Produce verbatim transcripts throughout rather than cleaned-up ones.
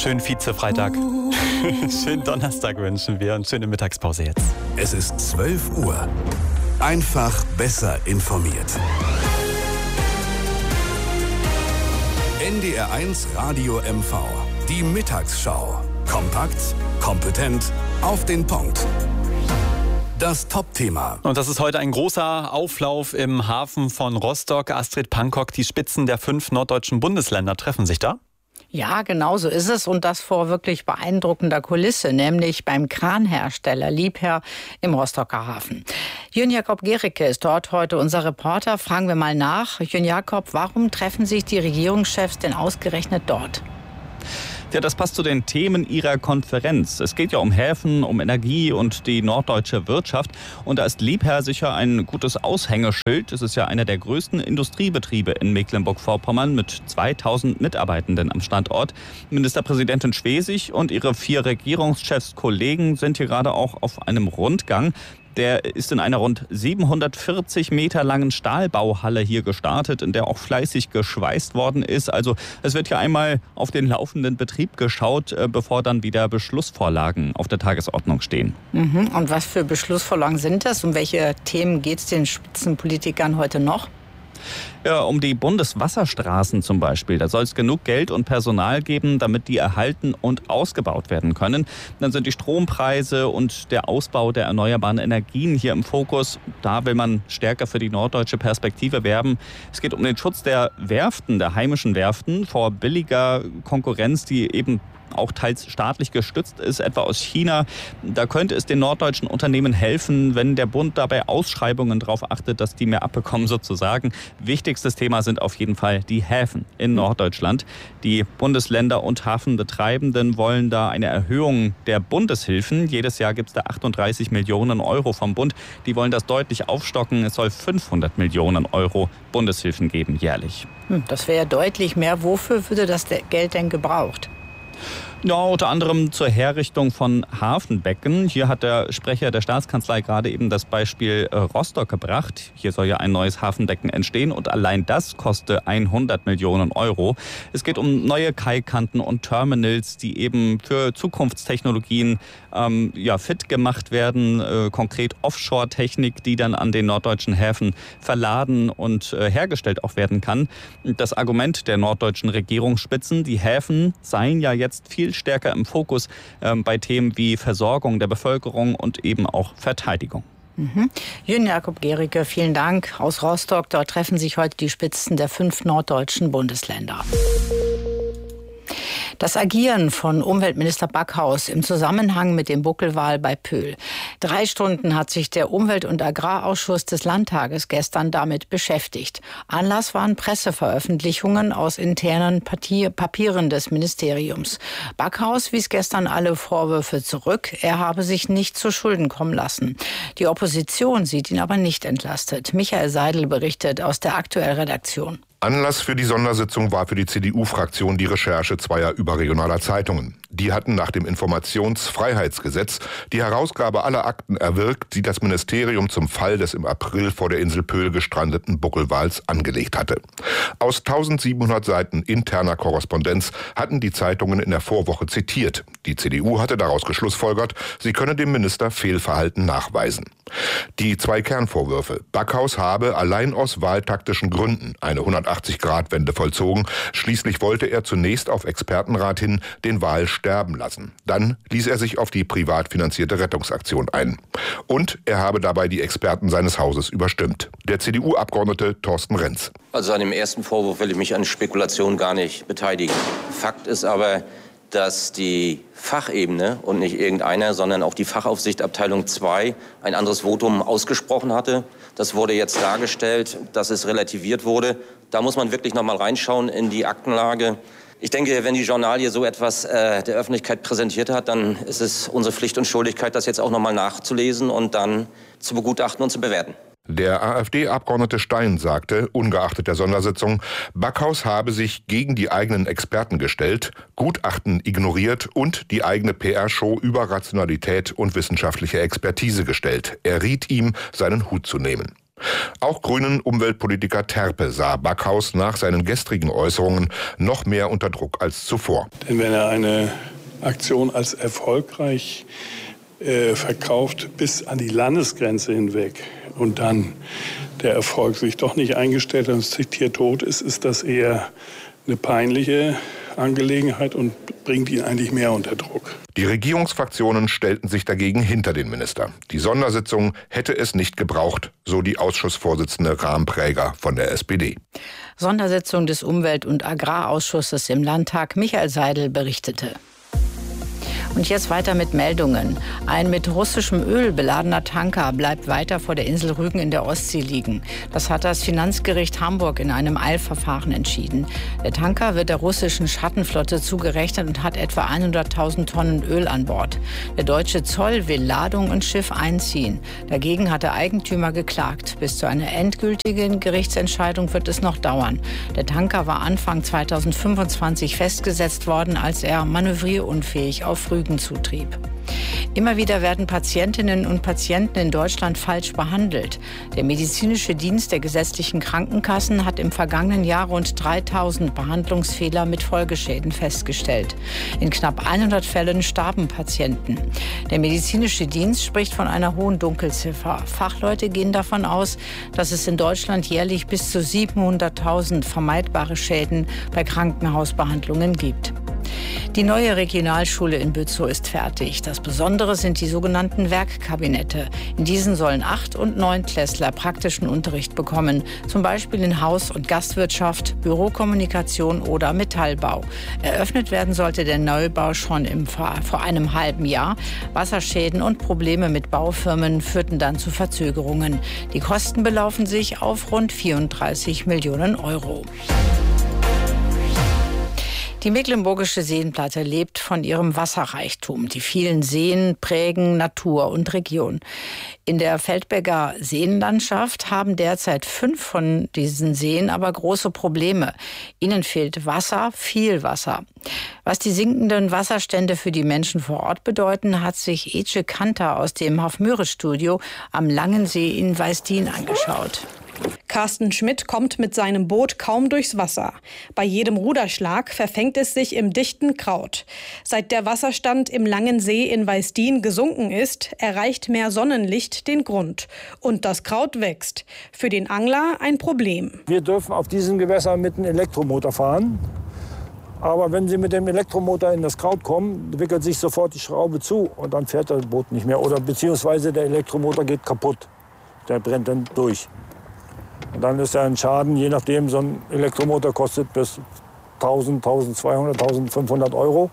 Schönen Vize-Freitag. Schönen Donnerstag wünschen wir und schöne Mittagspause jetzt. Es ist zwölf Uhr. Einfach besser informiert. N D R eins Radio M V. Die Mittagsschau. Kompakt, kompetent, auf den Punkt. Das Top-Thema. Und das ist heute ein großer Auflauf im Hafen von Rostock. Astrid Pankok, die Spitzen der fünf norddeutschen Bundesländer treffen sich da? Ja, genau so ist es, und das vor wirklich beeindruckender Kulisse, nämlich beim Kranhersteller Liebherr im Rostocker Hafen. Jürgen Jakob Gericke ist dort heute unser Reporter. Fragen wir mal nach. Jürgen Jakob, warum treffen sich die Regierungschefs denn ausgerechnet dort? Ja, das passt zu den Themen ihrer Konferenz. Es geht ja um Häfen, um Energie und die norddeutsche Wirtschaft. Und da ist Liebherr sicher ein gutes Aushängeschild. Es ist ja einer der größten Industriebetriebe in Mecklenburg-Vorpommern mit zweitausend Mitarbeitenden am Standort. Ministerpräsidentin Schwesig und ihre vier Regierungschefs Kollegen sind hier gerade auch auf einem Rundgang. Der ist in einer rund siebenhundertvierzig Meter langen Stahlbauhalle hier gestartet, in der auch fleißig geschweißt worden ist. Also es wird hier einmal auf den laufenden Betrieb geschaut, bevor dann wieder Beschlussvorlagen auf der Tagesordnung stehen. Mhm. Und was für Beschlussvorlagen sind das? Um welche Themen geht es den Spitzenpolitikern heute noch? Ja, um die Bundeswasserstraßen zum Beispiel. Da soll es genug Geld und Personal geben, damit die erhalten und ausgebaut werden können. Dann sind die Strompreise und der Ausbau der erneuerbaren Energien hier im Fokus. Da will man stärker für die norddeutsche Perspektive werben. Es geht um den Schutz der Werften, der heimischen Werften, vor billiger Konkurrenz, die eben auch teils staatlich gestützt ist, etwa aus China. Da könnte es den norddeutschen Unternehmen helfen, wenn der Bund dabei Ausschreibungen darauf achtet, dass die mehr abbekommen sozusagen. Wichtigstes Thema sind auf jeden Fall die Häfen in Norddeutschland. Die Bundesländer und Hafenbetreibenden wollen da eine Erhöhung der Bundeshilfen. Jedes Jahr gibt es da achtunddreißig Millionen Euro vom Bund. Die wollen das deutlich aufstocken. Es soll fünfhundert Millionen Euro Bundeshilfen geben jährlich. Das wäre ja deutlich mehr. Wofür würde das Geld denn gebraucht? Ja, unter anderem zur Herrichtung von Hafenbecken. Hier hat der Sprecher der Staatskanzlei gerade eben das Beispiel Rostock gebracht. Hier soll ja ein neues Hafenbecken entstehen und allein das kostet hundert Millionen Euro. Es geht um neue Kaikanten und Terminals, die eben für Zukunftstechnologien ähm, ja, fit gemacht werden. Äh, konkret Offshore-Technik, die dann an den norddeutschen Häfen verladen und äh, hergestellt auch werden kann. Das Argument der norddeutschen Regierungsspitzen, die Häfen seien ja jetzt viel stärker im Fokus äh, bei Themen wie Versorgung der Bevölkerung und eben auch Verteidigung. Mhm. Jürgen Jakob Gericke, vielen Dank aus Rostock. Dort treffen sich heute die Spitzen der fünf norddeutschen Bundesländer. Das Agieren von Umweltminister Backhaus im Zusammenhang mit dem Buckelwal bei Pöhl. Drei Stunden hat sich der Umwelt- und Agrarausschuss des Landtages gestern damit beschäftigt. Anlass waren Presseveröffentlichungen aus internen Papieren des Ministeriums. Backhaus wies gestern alle Vorwürfe zurück. Er habe sich nicht zu Schulden kommen lassen. Die Opposition sieht ihn aber nicht entlastet. Michael Seidel berichtet aus der Aktuell-Redaktion. Anlass für die Sondersitzung war für die C D U-Fraktion die Recherche zweier überregionaler Zeitungen. Die hatten nach dem Informationsfreiheitsgesetz die Herausgabe aller Akten erwirkt, die das Ministerium zum Fall des im April vor der Insel Pöhl gestrandeten Buckelwals angelegt hatte. Aus eintausendsiebenhundert Seiten interner Korrespondenz hatten die Zeitungen in der Vorwoche zitiert. Die C D U hatte daraus geschlussfolgert, sie könne dem Minister Fehlverhalten nachweisen. Die zwei Kernvorwürfe: Backhaus habe allein aus wahltaktischen Gründen eine hundertachtzig-Grad-Wende vollzogen. Schließlich wollte er zunächst auf Expertenrat hin den Wal sterben lassen. Dann ließ er sich auf die privat finanzierte Rettungsaktion ein. Und er habe dabei die Experten seines Hauses überstimmt. Der C D U-Abgeordnete Thorsten Renz. Also an dem ersten Vorwurf will ich mich an Spekulationen gar nicht beteiligen. Fakt ist aber, dass die Fachebene und nicht irgendeiner, sondern auch die Fachaufsichtabteilung zwei ein anderes Votum ausgesprochen hatte. Das wurde jetzt dargestellt, dass es relativiert wurde. Da muss man wirklich noch mal reinschauen in die Aktenlage. Ich denke, wenn die Journalie so etwas äh, der Öffentlichkeit präsentiert hat, dann ist es unsere Pflicht und Schuldigkeit, das jetzt auch noch mal nachzulesen und dann zu begutachten und zu bewerten. Der AfD-Abgeordnete Stein sagte, ungeachtet der Sondersitzung, Backhaus habe sich gegen die eigenen Experten gestellt, Gutachten ignoriert und die eigene P R-Show über Rationalität und wissenschaftliche Expertise gestellt. Er riet ihm, seinen Hut zu nehmen. Auch Grünen Umweltpolitiker Terpe sah Backhaus nach seinen gestrigen Äußerungen noch mehr unter Druck als zuvor. Denn wenn er eine Aktion als erfolgreich äh, verkauft bis an die Landesgrenze hinweg und dann der Erfolg sich doch nicht eingestellt hat und das Tier tot ist, ist das eher eine peinliche Angelegenheit und bringt ihn eigentlich mehr unter Druck. Die Regierungsfraktionen stellten sich dagegen hinter den Minister. Die Sondersitzung hätte es nicht gebraucht, so die Ausschussvorsitzende Rahmpräger von der S P D. Sondersitzung des Umwelt- und Agrarausschusses im Landtag. Michael Seidel berichtete. Und jetzt weiter mit Meldungen. Ein mit russischem Öl beladener Tanker bleibt weiter vor der Insel Rügen in der Ostsee liegen. Das hat das Finanzgericht Hamburg in einem Eilverfahren entschieden. Der Tanker wird der russischen Schattenflotte zugerechnet und hat etwa hunderttausend Tonnen Öl an Bord. Der deutsche Zoll will Ladung und Schiff einziehen. Dagegen hat der Eigentümer geklagt. Bis zu einer endgültigen Gerichtsentscheidung wird es noch dauern. Der Tanker war Anfang zweitausendfünfundzwanzig festgesetzt worden, als er manövrierunfähig auf Rügen zutrieb. Immer wieder werden Patientinnen und Patienten in Deutschland falsch behandelt. Der medizinische Dienst der gesetzlichen Krankenkassen hat im vergangenen Jahr rund dreitausend Behandlungsfehler mit Folgeschäden festgestellt. In knapp hundert Fällen starben Patienten. Der medizinische Dienst spricht von einer hohen Dunkelziffer. Fachleute gehen davon aus, dass es in Deutschland jährlich bis zu siebenhunderttausend vermeidbare Schäden bei Krankenhausbehandlungen gibt. Die neue Regionalschule in Bützow ist fertig. Das Besondere sind die sogenannten Werkkabinette. In diesen sollen Acht- und Neunklässler praktischen Unterricht bekommen. Zum Beispiel in Haus- und Gastwirtschaft, Bürokommunikation oder Metallbau. Eröffnet werden sollte der Neubau schon im, vor einem halben Jahr. Wasserschäden und Probleme mit Baufirmen führten dann zu Verzögerungen. Die Kosten belaufen sich auf rund vierunddreißig Millionen Euro. Die mecklenburgische Seenplatte lebt von ihrem Wasserreichtum. Die vielen Seen prägen Natur und Region. In der Feldberger Seenlandschaft haben derzeit fünf von diesen Seen aber große Probleme. Ihnen fehlt Wasser, viel Wasser. Was die sinkenden Wasserstände für die Menschen vor Ort bedeuten, hat sich Ece Kanter aus dem Hafmüre-Studio am Langensee in Weißdien angeschaut. Carsten Schmidt kommt mit seinem Boot kaum durchs Wasser. Bei jedem Ruderschlag verfängt es sich im dichten Kraut. Seit der Wasserstand im Langensee in Weißdien gesunken ist, erreicht mehr Sonnenlicht den Grund. Und das Kraut wächst. Für den Angler ein Problem. Wir dürfen auf diesem Gewässer mit einem Elektromotor fahren. Aber wenn Sie mit dem Elektromotor in das Kraut kommen, wickelt sich sofort die Schraube zu und dann fährt das Boot nicht mehr. Oder beziehungsweise der Elektromotor geht kaputt. Der brennt dann durch. Und dann ist ja ein Schaden, je nachdem, so ein Elektromotor kostet bis tausend, tausendzweihundert, tausendfünfhundert Euro.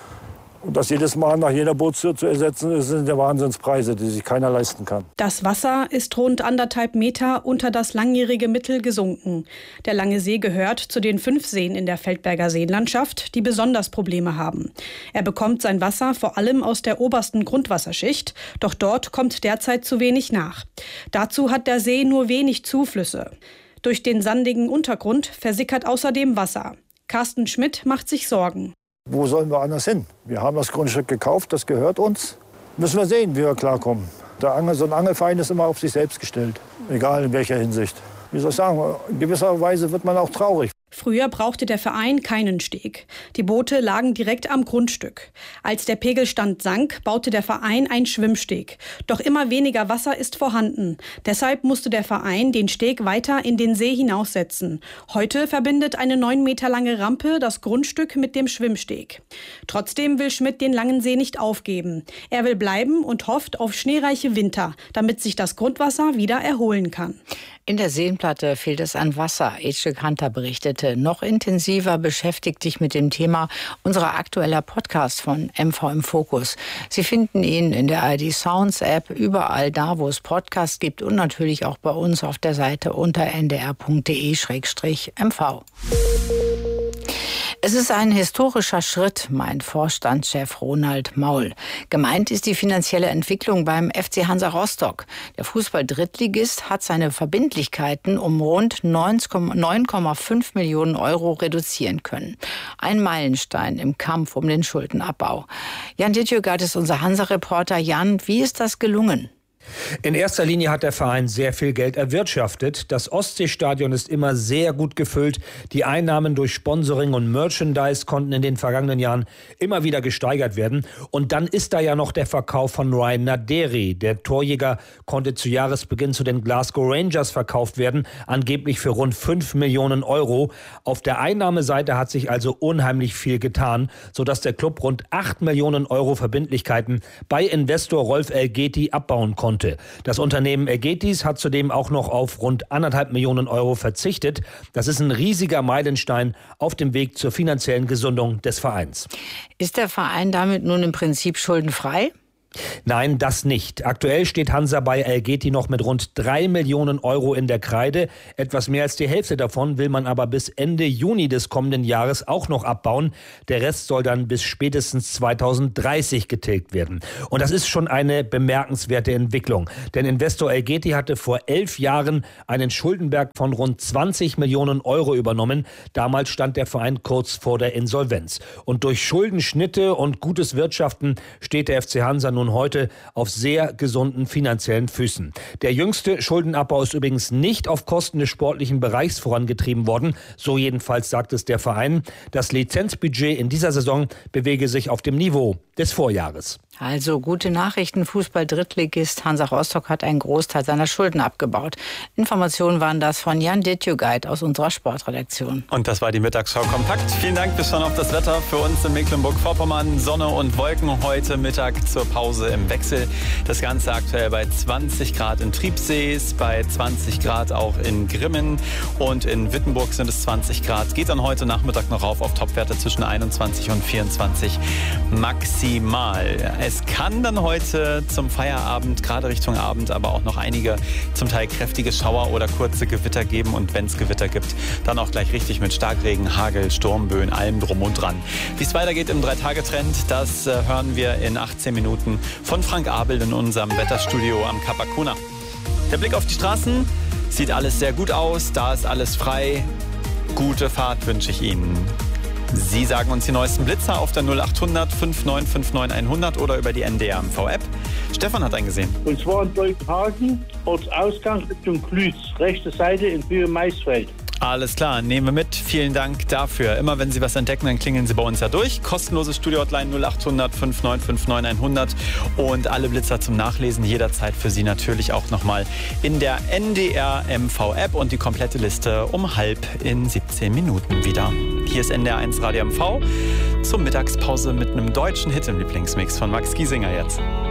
Und das jedes Mal nach jeder Bootstür zu ersetzen, sind ja Wahnsinnspreise, die sich keiner leisten kann. Das Wasser ist rund anderthalb Meter unter das langjährige Mittel gesunken. Der Lange See gehört zu den fünf Seen in der Feldberger Seenlandschaft, die besonders Probleme haben. Er bekommt sein Wasser vor allem aus der obersten Grundwasserschicht, doch dort kommt derzeit zu wenig nach. Dazu hat der See nur wenig Zuflüsse. Durch den sandigen Untergrund versickert außerdem Wasser. Carsten Schmidt macht sich Sorgen. Wo sollen wir anders hin? Wir haben das Grundstück gekauft, das gehört uns. Müssen wir sehen, wie wir klarkommen. Der Angel, so ein Angelverein ist immer auf sich selbst gestellt, egal in welcher Hinsicht. Wie soll ich sagen, in gewisser Weise wird man auch traurig. Früher brauchte der Verein keinen Steg. Die Boote lagen direkt am Grundstück. Als der Pegelstand sank, baute der Verein einen Schwimmsteg. Doch immer weniger Wasser ist vorhanden. Deshalb musste der Verein den Steg weiter in den See hinaussetzen. Heute verbindet eine neun Meter lange Rampe das Grundstück mit dem Schwimmsteg. Trotzdem will Schmidt den Langen See nicht aufgeben. Er will bleiben und hofft auf schneereiche Winter, damit sich das Grundwasser wieder erholen kann. In der Seenplatte fehlt es an Wasser. Ece Kanter berichtete. Noch intensiver beschäftigt sich mit dem Thema unser aktueller Podcast von M V im Fokus. Sie finden ihn in der A R D Sounds App, überall da, wo es Podcasts gibt und natürlich auch bei uns auf der Seite unter n d r punkt d e slash m v. Es ist ein historischer Schritt, meint Vorstandschef Ronald Maul. Gemeint ist die finanzielle Entwicklung beim F C Hansa Rostock. Der Fußball-Drittligist hat seine Verbindlichkeiten um rund neun Komma fünf Millionen Euro reduzieren können. Ein Meilenstein im Kampf um den Schuldenabbau. Jan Dittjögert ist unser Hansa-Reporter. Jan, wie ist das gelungen? In erster Linie hat der Verein sehr viel Geld erwirtschaftet. Das Ostseestadion ist immer sehr gut gefüllt. Die Einnahmen durch Sponsoring und Merchandise konnten in den vergangenen Jahren immer wieder gesteigert werden. Und dann ist da ja noch der Verkauf von Ryan Naderi. Der Torjäger konnte zu Jahresbeginn zu den Glasgow Rangers verkauft werden, angeblich für rund fünf Millionen Euro. Auf der Einnahmeseite hat sich also unheimlich viel getan, sodass der Club rund acht Millionen Euro Verbindlichkeiten bei Investor Rolf Elgeti abbauen konnte. Das Unternehmen Elgetis hat zudem auch noch auf rund anderthalb Millionen Euro verzichtet. Das ist ein riesiger Meilenstein auf dem Weg zur finanziellen Gesundung des Vereins. Ist der Verein damit nun im Prinzip schuldenfrei? Nein, das nicht. Aktuell steht Hansa bei Elgeti noch mit rund drei Millionen Euro in der Kreide. Etwas mehr als die Hälfte davon will man aber bis Ende Juni des kommenden Jahres auch noch abbauen. Der Rest soll dann bis spätestens zweitausenddreißig getilgt werden. Und das ist schon eine bemerkenswerte Entwicklung. Denn Investor Elgeti hatte vor elf Jahren einen Schuldenberg von rund zwanzig Millionen Euro übernommen. Damals stand der Verein kurz vor der Insolvenz. Und durch Schuldenschnitte und gutes Wirtschaften steht der F C Hansa nun heute auf sehr gesunden finanziellen Füßen. Der jüngste Schuldenabbau ist übrigens nicht auf Kosten des sportlichen Bereichs vorangetrieben worden. So jedenfalls sagt es der Verein. Das Lizenzbudget in dieser Saison bewege sich auf dem Niveau des Vorjahres. Also gute Nachrichten. Fußball-Drittligist Hansa Rostock hat einen Großteil seiner Schulden abgebaut. Informationen waren das von Jan Detjugait aus unserer Sportredaktion. Und das war die Mittagsschau kompakt. Vielen Dank, bis schon auf das Wetter für uns in Mecklenburg-Vorpommern. Sonne und Wolken heute Mittag zur Pause im Wechsel. Das Ganze aktuell bei zwanzig Grad in Triebsees, bei zwanzig Grad auch in Grimmen und in Wittenburg sind es zwanzig Grad. Geht dann heute Nachmittag noch rauf auf Topwerte zwischen einundzwanzig und vierundzwanzig maximal. Es kann dann heute zum Feierabend, gerade Richtung Abend, aber auch noch einige zum Teil kräftige Schauer oder kurze Gewitter geben. Und wenn es Gewitter gibt, dann auch gleich richtig mit Starkregen, Hagel, Sturmböen, allem drum und dran. Wie es weitergeht im Drei-Tage-Trend, das äh, hören wir in achtzehn Minuten von Frank Abel in unserem Wetterstudio am Kapakuna. Der Blick auf die Straßen, sieht alles sehr gut aus, da ist alles frei. Gute Fahrt wünsche ich Ihnen. Sie sagen uns die neuesten Blitzer auf der null acht hundert fünf neun fünf neun hundert oder über die N D R M V App. Stefan hat einen gesehen. Und zwar in Leutenhagen, Ortsausgang Richtung Klütz, rechte Seite in Höhe Maisfeld. Alles klar, nehmen wir mit. Vielen Dank dafür. Immer wenn Sie was entdecken, dann klingeln Sie bei uns ja durch. Kostenlose Studio-Hotline null acht hundert fünf neun fünf neun hundert und alle Blitzer zum Nachlesen jederzeit für Sie natürlich auch nochmal in der N D R M V App und die komplette Liste um halb in siebzehn Minuten wieder. Hier ist N D R eins Radio M V zur Mittagspause mit einem deutschen Hit im Lieblingsmix von Max Giesinger jetzt.